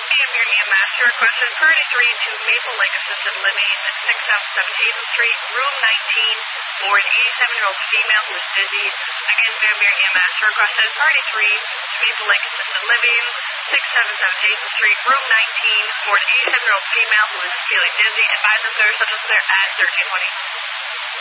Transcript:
Vandermeer EMS, your request is priority 3 to Maple Lake Assisted Living, 677 Hazen Street, room 19, for an 87-year-old female who is dizzy. Again, Vandermeer EMS, your request is priority 3 to Maple Lake Assisted Living, 677 Hazen Street, room 19, for an 87-year-old female who is feeling dizzy. Advise if there is such as there at 1320.